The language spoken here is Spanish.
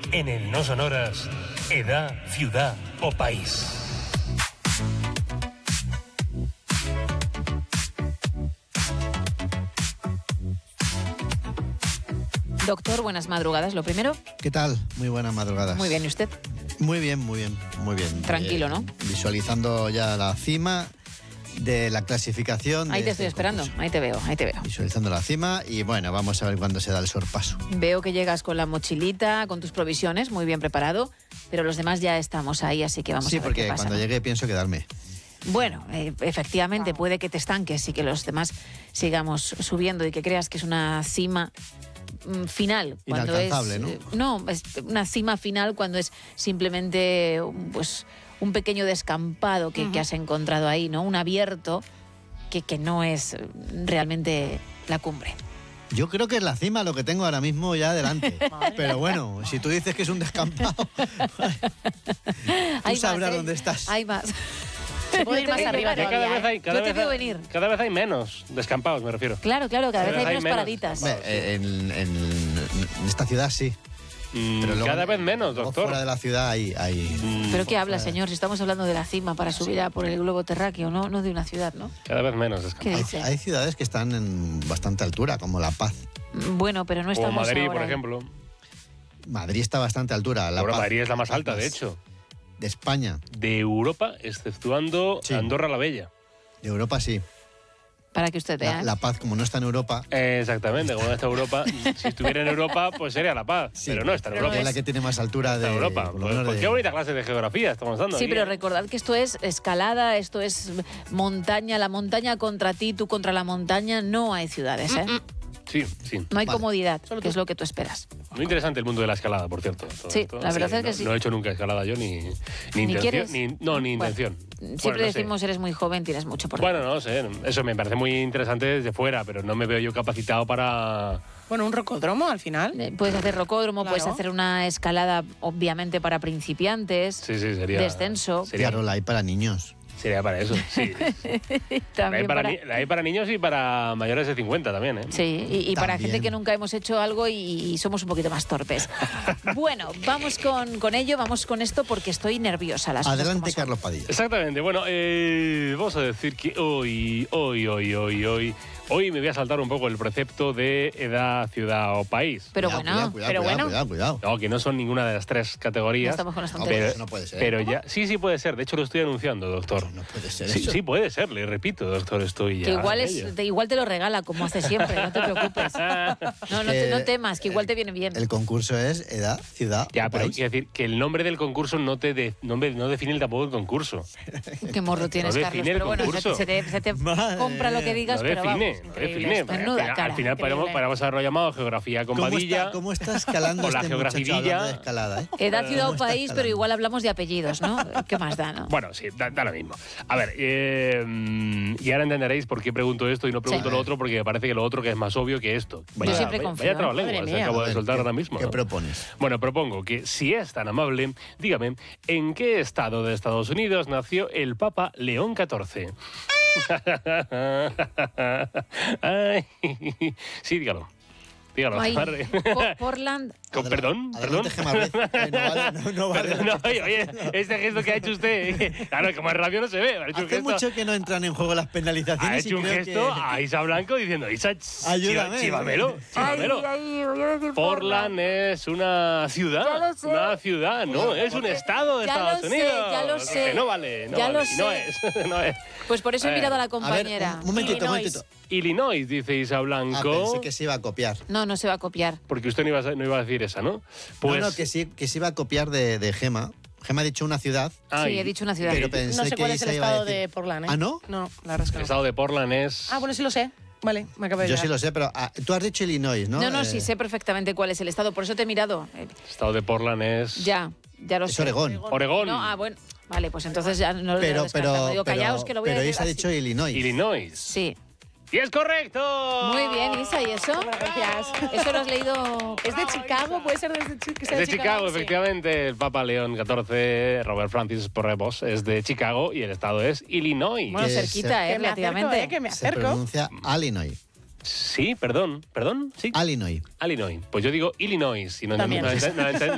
en el No Sonoras, edad, ciudad o país. Doctor, buenas madrugadas. Lo primero. ¿Qué tal? Muy buenas madrugadas. Muy bien, ¿y usted? Muy bien, muy bien, muy bien. Tranquilo, ¿no? Visualizando ya la cima de la clasificación. Ahí te estoy esperando, concurso. ahí te veo. Visualizando la cima y bueno, vamos a ver cuándo se da el sorpaso. Veo que llegas con la mochilita, con tus provisiones, muy bien preparado, pero los demás ya estamos ahí, así que vamos a ver porque qué pasa. cuando llegue pienso quedarme. Bueno, efectivamente, puede que te estanques y que los demás sigamos subiendo y que creas que es una cima final. Cuando inalcanzable, es, ¿no? No, es una cima final cuando es simplemente pues un pequeño descampado que has encontrado ahí, ¿no? Un abierto que no es realmente la cumbre. Yo creo que es la cima lo que tengo ahora mismo ya delante. Pero bueno, si tú dices que es un descampado, tú sabrás dónde estás. Hay más. Se puede ir más arriba todavía. Yo te veo venir. Cada vez hay menos descampados, me refiero. Claro, cada vez hay menos paraditas. En esta ciudad sí. Pero luego, cada vez menos, doctor. Fuera de la ciudad hay ¿Pero qué habla, señor? Si estamos hablando de la cima para subir a por el globo terráqueo, no de una ciudad, ¿no? Cada vez menos descampados. Hay ciudades que están en bastante altura, como La Paz. Bueno, pero no estamos o Madrid, ahora. por ejemplo. Madrid está a bastante altura. Ahora Madrid es la más alta, de hecho. De España. De Europa, exceptuando Andorra la Bella. De Europa sí. Para que usted vea. La Paz, como no está en Europa. Exactamente, como no está en Europa. Si estuviera en Europa, pues sería La Paz. Sí, pero no está en Europa. Es la que tiene más altura de Europa. Pues qué bonita clase de geografía estamos dando. Sí, aquí, pero recordad que esto es escalada, esto es montaña, la montaña contra ti, tú contra la montaña. No hay ciudades, ¿eh? Sí. No hay comodidad, que es lo que tú esperas. Muy interesante el mundo de la escalada, por cierto. La verdad es que sí. No he hecho nunca escalada yo, ni intención. ¿Quieres? Ni intención. Siempre decimos, eres muy joven, tienes mucho por delante. Bueno, no sé, eso me parece muy interesante desde fuera, pero no me veo yo capacitado para... Bueno, un rocódromo al final. Puedes hacer rocódromo, puedes hacer una escalada, obviamente, para principiantes. Sí, sería... Descenso. Claro, la hay para niños. Sería para eso, sí. También la hay para niños y para mayores de 50 también, ¿eh? Sí, y para gente que nunca hemos hecho algo y somos un poquito más torpes. Bueno, vamos con ello, vamos con esto porque estoy nerviosa. Adelante, Carlos Padilla. Exactamente. Bueno, vamos a decir que hoy me voy a saltar un poco el precepto de edad, ciudad o país. Pero Cuidado. No, que no son ninguna de las tres categorías. No estamos con las tonterías. No puede ser. Pero ya, sí puede ser. De hecho, lo estoy anunciando, doctor. No puede ser Sí, eso. sí puede ser, le repito, doctor, estoy ya. Que igual te lo regala, como hace siempre, no te preocupes. No temas, que igual te viene bien. El concurso es edad, ciudad Ya, o pero país. quiero decir que el nombre del concurso no define tampoco el concurso. Qué morro tienes, No Carlos. define el Pero bueno, concurso. se te compra lo que digas, No pero define, vamos. no define. Menuda cara. Al final paramos a haberlo llamado geografía con Padilla. ¿Cómo está escalando o la este muchacho geografía hablando de escalada? Edad, ciudad o ¿Cómo está país, pero escalando? igual hablamos de apellidos, ¿no? ¿Qué más da, no? Bueno, sí, da lo mismo. A ver, y ahora entenderéis por qué pregunto esto y no pregunto lo otro, porque me parece que lo otro que es más obvio que esto. Yo siempre confío. Vaya trabalenguas Madre que mía. acabo de soltar ahora mismo. ¿Qué ¿no? propones? Bueno, propongo que, si es tan amable, dígame, ¿en qué estado de Estados Unidos nació el Papa León XIV? Ay, sí, dígalo. Ay, padre. Portland. Perdón. Adelante, Gemma Ruiz. No vale. Perdón, no, oye, este gesto que ha hecho usted, claro, como en radio no se ve. Ha hecho un Hace gesto, mucho que no entran en juego las penalizaciones. ha hecho y un creo gesto que... a Isa Blanco diciendo, Isa, Ayúdame. chívamelo. Voy a decir Portland es una ciudad. Ya lo sé. Una ciudad, no, es un estado de Ya Estados lo sé, Unidos. ya lo sé. Que no vale, Ya lo y no sé. es, no es. Pues por eso he mirado a la A ver, compañera. un momentito. Illinois, dice Isa Blanco. Pensé que se iba a copiar. No se va a copiar. Porque usted no iba a decir esa, ¿no? Pues, No, que se iba a copiar de Gema. Gema ha dicho una ciudad. Sí, he dicho una ciudad. Pero pensé No sé que cuál es el Isa iba a estado decir- de Portland, ¿eh? ¿Ah, no? No, la verdad es que el no. estado de Portland es... Ah, bueno, sí lo sé. Vale, me acabo de Yo llegar. sí lo sé, pero tú has dicho Illinois, ¿no? No, sí sé perfectamente cuál es el estado, por eso te he mirado. El estado de Portland es... Ya lo Es sé. Oregón. Oregón. No, bueno. Vale, pues entonces ya no lo Pero, descartamos. Digo, callaos que lo voy a pero decir Isa ha así. dicho Illinois. Illinois. Sí. ¡Y es correcto! Muy bien, Isa, ¿y eso? Gracias. ¿Eso lo has leído? ¿Es de Chicago? ¿Puede ser que sea Es de Chicago, Sí. efectivamente. El Papa León XIV, Robert Francis Porrebos, es de Chicago y el estado es Illinois. Bueno, Que cerquita, Que me acerco, relativamente. que me Se acerco. pronuncia Illinois. Sí, perdón, sí. Illinois. Illinois. Pues yo digo Illinois. Y no También.